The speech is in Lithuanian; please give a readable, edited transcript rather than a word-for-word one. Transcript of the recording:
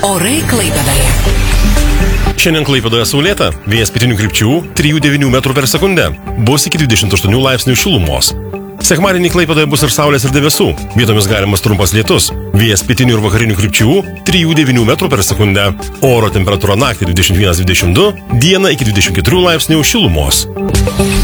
Orai Klaipėdoje. Šiandien Klaipėdoje saulėta, vėjas pietinių krypčių 3,9 metrų per sekundę, bus iki 28 laipsnių šilumos. Sekmadienį Klaipėdoje bus ir saulės ir debesų, vietomis galimas trumpas lietus, vėjas pietinių ir vakarinių krypčių 3,9 metrų per sekundę, oro temperatūra naktį 21-22, dieną iki 24 laipsnių šilumos.